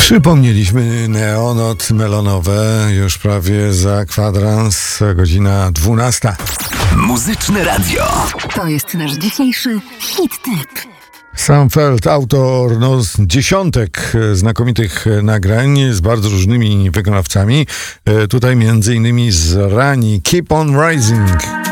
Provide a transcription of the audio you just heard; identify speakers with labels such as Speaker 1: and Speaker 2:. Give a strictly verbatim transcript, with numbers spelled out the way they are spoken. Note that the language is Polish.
Speaker 1: Przypomnieliśmy neonot melonowe już prawie za kwadrans, godzina dwunasta.
Speaker 2: Muzyczne radio.
Speaker 3: To jest nasz dzisiejszy hit tip.
Speaker 1: Sam Feld, autor no, z dziesiątek znakomitych nagrań z bardzo różnymi wykonawcami. E, tutaj między innymi z Rani Keep on Rising.